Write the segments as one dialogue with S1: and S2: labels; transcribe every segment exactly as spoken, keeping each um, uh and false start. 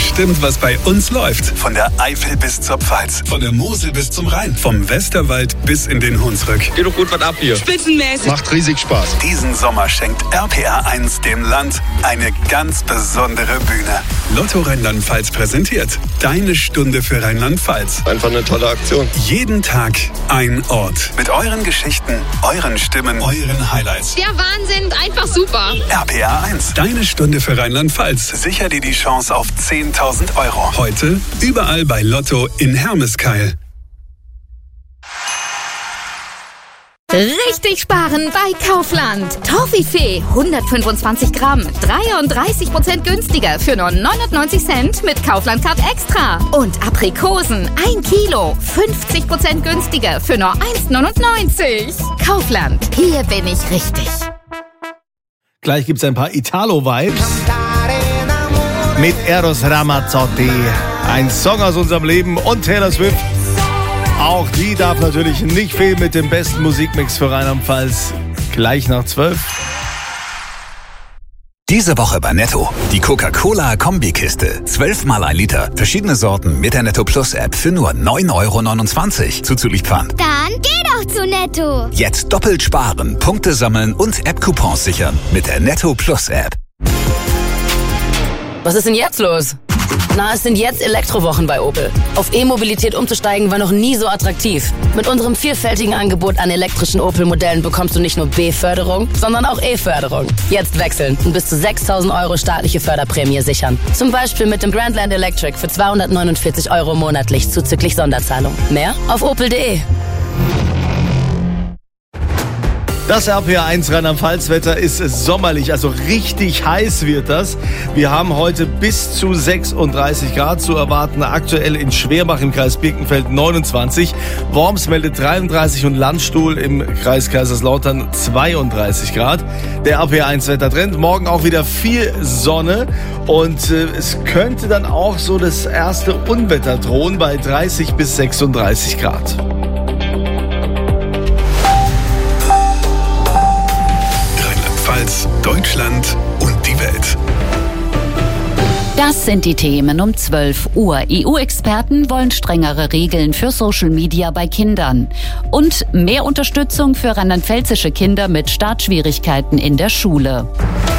S1: bestimmt, was bei uns läuft. Von der Eifel bis zur Pfalz, von der Mosel bis zum Rhein, vom Westerwald bis in den Hunsrück.
S2: Geht doch gut was ab hier.
S3: Spitzenmäßig.
S4: Macht riesig Spaß.
S1: Diesen Sommer schenkt R P R eins dem Land eine ganz besondere Bühne. Lotto Rheinland-Pfalz präsentiert Deine Stunde für Rheinland-Pfalz.
S4: Einfach eine tolle Aktion.
S1: Jeden Tag ein Ort. Mit euren Geschichten, euren Stimmen, euren Highlights.
S3: Der Wahnsinn, einfach super.
S1: R P R eins. Deine Stunde für Rheinland-Pfalz. Sicher dir die Chance auf zehntausend Euro. Heute überall bei Lotto in Hermeskeil.
S5: Richtig sparen bei Kaufland. Toffifee hundertfünfundzwanzig Gramm, dreiunddreißig Prozent günstiger für nur neunundneunzig Cent mit Kaufland Card Extra. Und Aprikosen ein Kilo, fünfzig Prozent günstiger für nur eins neunundneunzig. Kaufland, hier bin ich richtig.
S6: Gleich gibt's ein paar Italo-Vibes mit Eros Ramazzotti. Ein Song aus unserem Leben und Taylor Swift. Auch die darf natürlich nicht fehlen mit dem besten Musikmix für Rheinland-Pfalz. Gleich nach zwölf.
S7: Diese Woche bei Netto. Die Coca-Cola-Kombikiste. zwölfmal ein Liter. Verschiedene Sorten mit der Netto Plus App für nur neun Euro neunundzwanzig. Zuzüglich Pfand.
S8: Dann geh doch zu Netto.
S7: Jetzt doppelt sparen, Punkte sammeln und App-Coupons sichern mit der Netto Plus App.
S9: Was ist denn jetzt los? Na, es sind jetzt Elektrowochen bei Opel. Auf E-Mobilität umzusteigen war noch nie so attraktiv. Mit unserem vielfältigen Angebot an elektrischen Opel-Modellen bekommst du nicht nur B-Förderung, sondern auch E-Förderung. Jetzt wechseln und bis zu sechstausend Euro staatliche Förderprämie sichern. Zum Beispiel mit dem Grandland Electric für zweihundertneunundvierzig Euro monatlich zuzüglich Sonderzahlung. Mehr auf opel punkt de.
S6: Das R P R eins Rheinland-Pfalz-Wetter ist sommerlich, also richtig heiß wird das. Wir haben heute bis zu sechsunddreißig Grad zu erwarten, aktuell in Schwerbach im Kreis Birkenfeld neunundzwanzig, Worms meldet dreiunddreißig und Landstuhl im Kreis Kaiserslautern zweiunddreißig Grad. Der R P R eins Wettertrend, morgen auch wieder viel Sonne und äh, es könnte dann auch so das erste Unwetter drohen bei dreißig bis sechsunddreißig Grad.
S1: Deutschland und die Welt.
S10: Das sind die Themen um zwölf Uhr. E U-Experten wollen strengere Regeln für Social Media bei Kindern. Und mehr Unterstützung für rheinland-pfälzische Kinder mit Startschwierigkeiten in der Schule.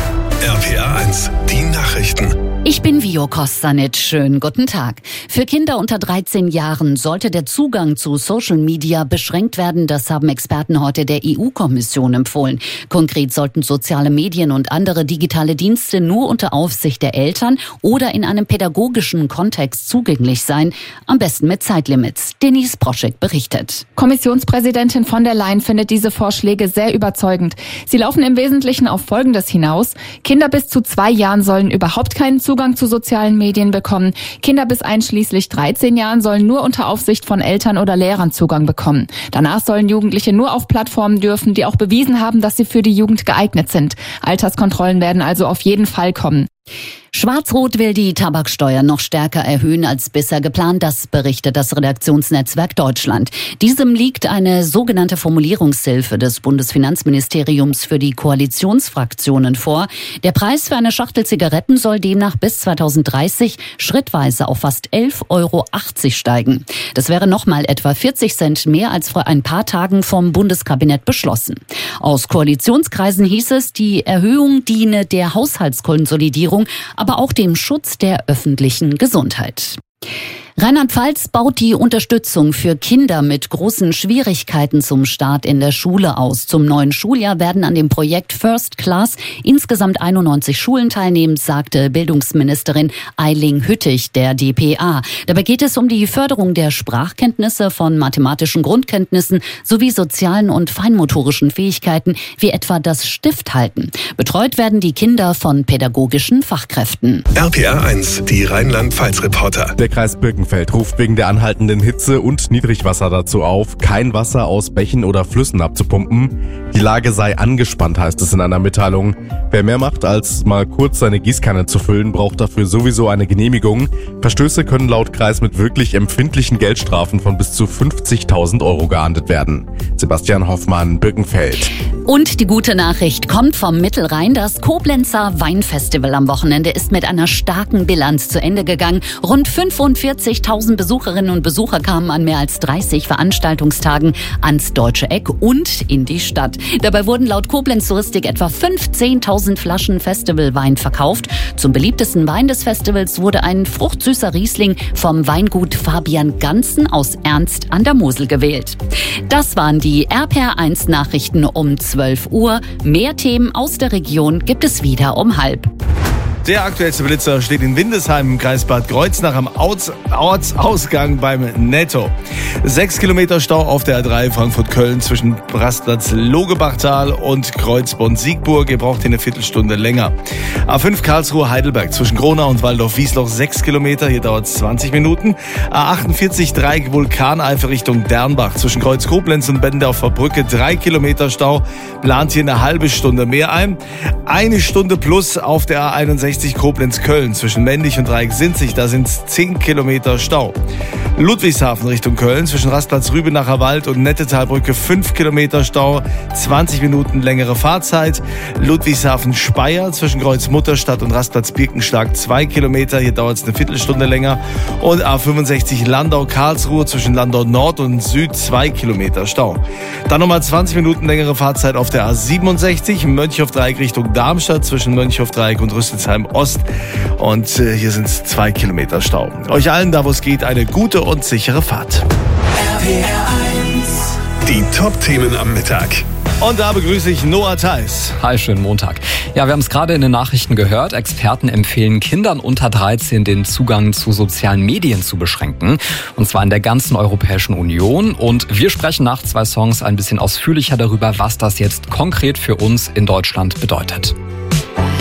S1: R P R eins, die Nachrichten.
S10: Ich bin Vio Kostanic. Schönen guten Tag. Für Kinder unter dreizehn Jahren sollte der Zugang zu Social Media beschränkt werden. Das haben Experten heute der E U-Kommission empfohlen. Konkret sollten soziale Medien und andere digitale Dienste nur unter Aufsicht der Eltern oder in einem pädagogischen Kontext zugänglich sein. Am besten mit Zeitlimits. Denise Broschek berichtet.
S11: Kommissionspräsidentin von der Leyen findet diese Vorschläge sehr überzeugend. Sie laufen im Wesentlichen auf Folgendes hinaus. Kinder bis zu zwei Jahren sollen überhaupt keinen Zugang zu sozialen Medien bekommen. Kinder bis einschließlich dreizehn Jahren sollen nur unter Aufsicht von Eltern oder Lehrern Zugang bekommen. Danach sollen Jugendliche nur auf Plattformen dürfen, die auch bewiesen haben, dass sie für die Jugend geeignet sind. Alterskontrollen werden also auf jeden Fall kommen. Schwarz-Rot will die Tabaksteuer noch stärker erhöhen als bisher geplant, das berichtet das Redaktionsnetzwerk Deutschland. Diesem liegt eine sogenannte Formulierungshilfe des Bundesfinanzministeriums für die Koalitionsfraktionen vor. Der Preis für eine Schachtel Zigaretten soll demnach bis zweitausenddreißig schrittweise auf fast elf Euro achtzig steigen. Das wäre nochmal etwa vierzig Cent mehr als vor ein paar Tagen vom Bundeskabinett beschlossen. Aus Koalitionskreisen hieß es, die Erhöhung diene der Haushaltskonsolidierung, aber auch dem Schutz der öffentlichen Gesundheit. Rheinland-Pfalz baut die Unterstützung für Kinder mit großen Schwierigkeiten zum Start in der Schule aus. Zum neuen Schuljahr werden an dem Projekt First Class insgesamt einundneunzig Schulen teilnehmen, sagte Bildungsministerin Eiling Hüttich der D P A. Dabei geht es um die Förderung der Sprachkenntnisse, von mathematischen Grundkenntnissen sowie sozialen und feinmotorischen Fähigkeiten, wie etwa das Stifthalten. Betreut werden die Kinder von pädagogischen Fachkräften.
S1: R P R eins, die Rheinland-Pfalz-Reporter.
S12: Der Kreis Birkenfeld
S2: Birkenfeld ruft wegen der anhaltenden Hitze und Niedrigwasser dazu auf, kein Wasser aus Bächen oder Flüssen abzupumpen. Die Lage sei angespannt, heißt es in einer Mitteilung. Wer mehr macht, als mal kurz seine Gießkanne zu füllen, braucht dafür sowieso eine Genehmigung. Verstöße können laut Kreis mit wirklich empfindlichen Geldstrafen von bis zu fünfzigtausend Euro geahndet werden. Sebastian Hoffmann, Birkenfeld.
S10: Und die gute Nachricht kommt vom Mittelrhein. Das Koblenzer Weinfestival am Wochenende ist mit einer starken Bilanz zu Ende gegangen. Rund fünfundvierzigtausend Besucherinnen und Besucher kamen an mehr als dreißig Veranstaltungstagen ans Deutsche Eck und in die Stadt. Dabei wurden laut Koblenz Touristik etwa fünfzehntausend Flaschen Festivalwein verkauft. Zum beliebtesten Wein des Festivals wurde ein fruchtsüßer Riesling vom Weingut Fabian Ganzen aus Ernst an der Mosel gewählt. Das waren die R P R eins Nachrichten um zwölf Uhr. Mehr Themen aus der Region gibt es wieder um halb.
S6: Der aktuellste Blitzer steht in Windesheim im Kreis Bad Kreuznach am Orts- Ortsausgang beim Netto. Sechs Kilometer Stau auf der A drei Frankfurt-Köln zwischen Rastplatz Logebachtal und Kreuzbonn-Siegburg. Ihr braucht hier eine Viertelstunde länger. A fünf Karlsruhe-Heidelberg zwischen Gronau und Waldorf-Wiesloch sechs Kilometer. Hier dauert es zwanzig Minuten. A achtundvierzig Dreieck Vulkaneifel Richtung Dernbach zwischen Kreuz Koblenz und Bendorfer Brücke drei Kilometer Stau. Plant hier eine halbe Stunde mehr ein. Eine Stunde plus auf der A einundsechzig Koblenz-Köln zwischen Mendig und Dreieck-Sinzig, da sind es zehn Kilometer Stau. Ludwigshafen Richtung Köln zwischen Rastplatz Rübenacher Wald und Nettetalbrücke fünf Kilometer Stau, zwanzig Minuten längere Fahrzeit. Ludwigshafen-Speyer zwischen Kreuz Mutterstadt und Rastplatz Birkenschlag zwei Kilometer, hier dauert es eine Viertelstunde länger. Und A fünfundsechzig Landau-Karlsruhe zwischen Landau Nord und Süd zwei Kilometer Stau. Dann nochmal zwanzig Minuten längere Fahrzeit auf der A siebenundsechzig Mönchhof-Dreieck Richtung Darmstadt zwischen Mönchhof-Dreieck und Rüsselsheim Ost. Und äh, hier sind es zwei Kilometer Stau. Euch allen, da wo es geht, eine gute und sichere Fahrt.
S1: R P R eins. Die Top-Themen am Mittag.
S6: Und da begrüße ich Noah Theis.
S12: Hi, schönen Montag. Ja, wir haben es gerade in den Nachrichten gehört. Experten empfehlen Kindern unter dreizehn den Zugang zu sozialen Medien zu beschränken. Und zwar in der ganzen Europäischen Union. Und wir sprechen nach zwei Songs ein bisschen ausführlicher darüber, was das jetzt konkret für uns in Deutschland bedeutet.